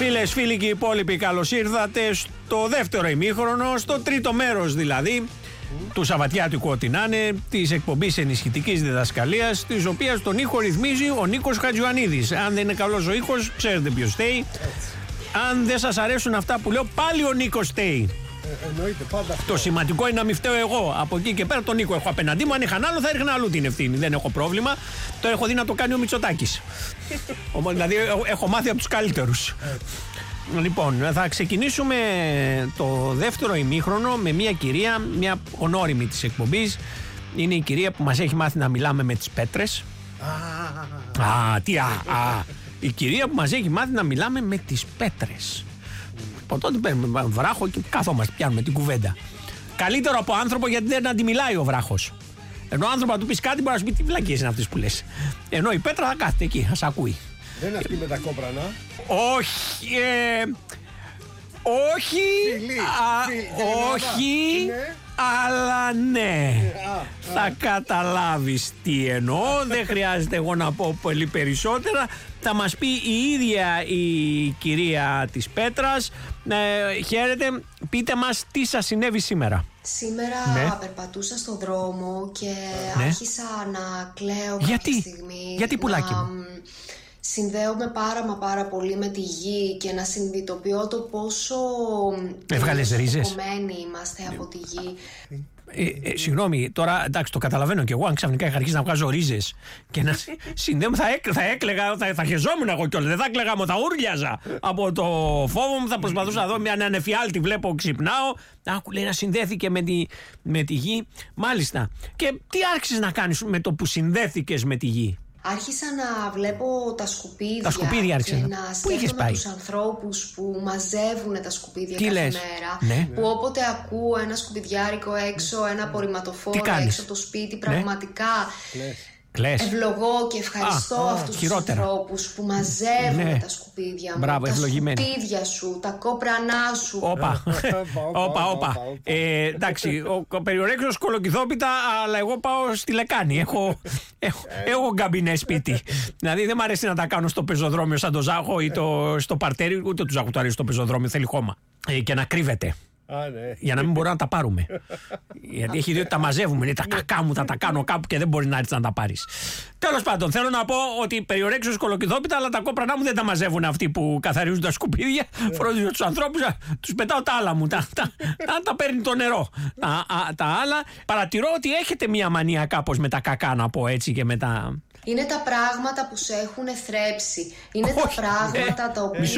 Φίλες, φίλοι και οι υπόλοιποι, καλώς ήρθατε στο δεύτερο ημίχρονο, στο τρίτο μέρος δηλαδή του Σαββατιάτικου, ό,τι να είναι, της εκπομπής ενισχυτικής διδασκαλίας, της οποίας τον ήχο ρυθμίζει ο Νίκος Χατζιωαννίδης. Αν δεν είναι καλός ο ήχος, ξέρετε ποιος φταίει. Αν δεν σας αρέσουν αυτά που λέω, πάλι ο Νίκος φταίει. Εννοείται, πάντα. Το σημαντικό είναι να μην φταίω εγώ. Από εκεί και πέρα τον Νίκο έχω απέναντί μου. Αν είχαν άλλο, θα έριχνα αλλού την ευθύνη. Δεν έχω πρόβλημα. Το έχω δει να το κάνει ο Μητσοτάκης. Δηλαδή, έχω μάθει από τους καλύτερους. Λοιπόν, θα ξεκινήσουμε το δεύτερο ημίχρονο με μια κυρία, μια ονόριμη της εκπομπής. Είναι η κυρία που μας έχει μάθει να μιλάμε με τις πέτρες. Η κυρία που μας έχει μάθει να μιλάμε με τις πέτρες. Από τότε παίρνουμε βράχο και καθόμαστε, πιάνουμε την κουβέντα. Καλύτερο από άνθρωπο, γιατί δεν αντιμιλάει ο βράχος. Ενώ άνθρωπο να του πεις κάτι, μπορεί να σου πει τι βλακίες είναι αυτές που λες. Ενώ η πέτρα θα κάθεται εκεί, θα σ' ακούει. Δεν είναι αυτή με τα κόπρανα. Όχι. Όχι. Όχι. Αλλά ναι. Θα καταλάβεις τι εννοώ. Δεν χρειάζεται εγώ να πω πολύ περισσότερα. Θα μας πει η ίδια η κυρία της Πέτρας. Χαίρετε, πείτε μας τι σας συνέβη σήμερα. Σήμερα περπατούσα στον δρόμο και άρχισα να κλαίω κάποια στιγμή. Γιατί πουλάκι μου? Συνδέομαι πάρα πολύ με τη γη και να συνειδητοποιώ το πόσο αποκομμένοι είμαστε από τη γη. Συγγνώμη, τώρα εντάξει το καταλαβαίνω κι εγώ. Αν ξαφνικά είχα αρχίσει να βγάζω ρίζες και να συνδέομαι, θα έκλαιγα, θα χεζόμουν εγώ κιόλας. Δεν θα έκλαιγα, θα ούρλιαζα από το φόβο μου. Θα προσπαθούσα να δω μια ανεφιάλτη, βλέπω, ξυπνάω. Άκου, λέει, να συνδέθηκε με τη γη. Μάλιστα. Και τι άρχισες να κάνεις με το που συνδέθηκες με τη γη? Άρχισα να βλέπω τα σκουπίδια, και να σκέφτομαι τους ανθρώπους που μαζεύουν τα σκουπίδια κάθε μέρα. Που όποτε ακούω ένα σκουπιδιάρικο έξω, ένα απορριμματοφόρο έξω από το σπίτι, πραγματικά ευλογώ και ευχαριστώ αυτούς τους ανθρώπους που μαζεύουν τα σκουπίδια μου, τα σκουπίδια σου, τα κόπρανά σου. Όπα. Εντάξει, ο περιορέξιος κολοκυθόπιτα, αλλά εγώ πάω στη λεκάνη. Έχω γκαμπινέ σπίτι. Δηλαδή δεν μ' αρέσει να τα κάνω στο πεζοδρόμιο σαν το Ζάχο ή στο παρτέρι, ούτε του Ζάχου του αρέσει στο πεζοδρόμιο, θέλει χώμα. Και να κρύβεται. Για να μην μπορούμε να τα πάρουμε. Γιατί έχει δει ότι τα μαζεύουμε. Είναι τα κακά μου, θα τα κάνω κάπου και δεν μπορεί να έρθει να τα πάρεις. Τέλος πάντων, θέλω να πω ότι περιορέξιος κολοκυθόπιτα, αλλά τα κόπρανά μου δεν τα μαζεύουν αυτοί που καθαρίζουν τα σκουπίδια. Φροντίζω τους ανθρώπους, τους πετάω τα άλλα μου. Τα παίρνει το νερό. Τα άλλα. Παρατηρώ ότι έχετε μία μανία κάπως με τα κακά, να πω έτσι, και με τα. Είναι τα πράγματα που σε έχουν θρέψει. Είναι τα πράγματα τα οποία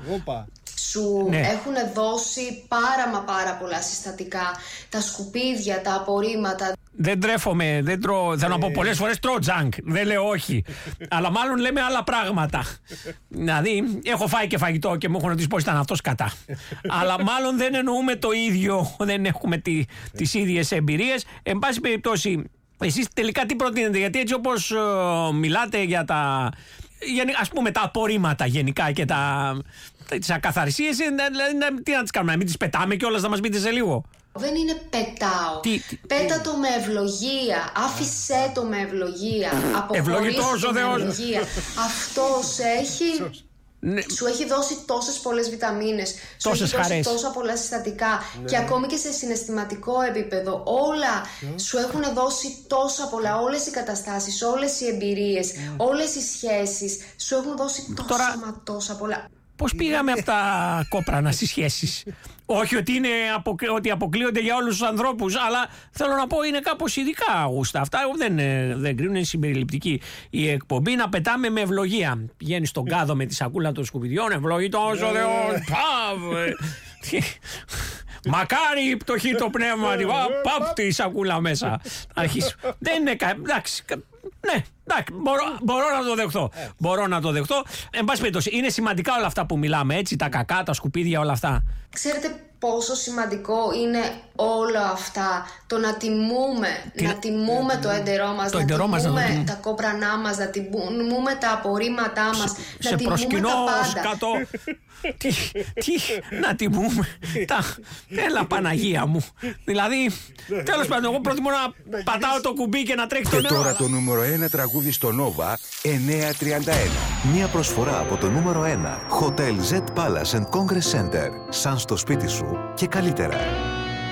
σου έχουν δώσει πάρα πολλά συστατικά. Τα σκουπίδια, τα απορρίμματα. Δεν τρέφομαι, δεν τρώω. Θέλω να πω πολλές φορές τρώω τζάνκ. Δεν λέω όχι. Αλλά μάλλον λέμε άλλα πράγματα. Δηλαδή, έχω φάει και φαγητό και μου έχουν ρωτήσει πώς ήταν αυτός κατά. Αλλά μάλλον δεν εννοούμε το ίδιο. Δεν έχουμε τις ίδιες εμπειρίες. Εν πάση περιπτώσει, εσείς τελικά τι προτείνετε? Γιατί έτσι όπως μιλάτε για τα. Ας πούμε τα απορρίμματα γενικά και τις ακαθαρσίες, τι να τις κάνουμε, να μην τις πετάμε κιόλας, να μας πείτε σε λίγο? Δεν είναι πετάω. Πέτα το με ευλογία. Άφησέ το με ευλογία. Ευλογητός ο Θεός. Αυτός σου έχει δώσει τόσες πολλές βιταμίνες, σου έχει δώσει τόσα πολλά συστατικά και ακόμη και σε συναισθηματικό επίπεδο όλα σου έχουν δώσει τόσα πολλά. Όλες οι καταστάσεις, όλες οι εμπειρίες, όλες οι σχέσεις σου έχουν δώσει τόσα πολλά. Πώς πήγαμε από τα κόπρανα στις σχέσεις? Όχι ότι αποκλείονται για όλους τους ανθρώπους, αλλά θέλω να πω είναι κάπως ειδικά γούστα. Αυτά δεν κρίνουν, είναι συμπεριληπτική η εκπομπή. Να πετάμε με ευλογία. Πηγαίνει στον κάδο με τη σακούλα των σκουπιδιών, ευλογητός ο Θεός. Μακάρι η πτωχή το πνεύμα. Παπ τη σακούλα μέσα. Δεν είναι εντάξει. Ναι, εντάξει, μπορώ να το δεχτώ. Εν πάση περιπτώσει, είναι σημαντικά όλα αυτά που μιλάμε, έτσι, τα κακά, τα σκουπίδια, όλα αυτά. Ξέρετε πόσο σημαντικό είναι όλα αυτά, το να τιμούμε το έντερό μας, να τιμούμε τα κόπρανά μας, να τιμούμε τα απορρίμματά μας, να τιμούμε τα πάντα. Τι να τιμούμε έλα Παναγία μου. Δηλαδή, τέλος πάντων, εγώ προτιμώ να πατάω το κουμπί και να τρέχει το νερό. Και τώρα το νούμερο νούμερο 1 τραγούδι στο Nova 931. Μια προσφορά από το νούμερο 1 Hotel Z Palace and Congress Center. Σαν στο σπίτι σου και καλύτερα.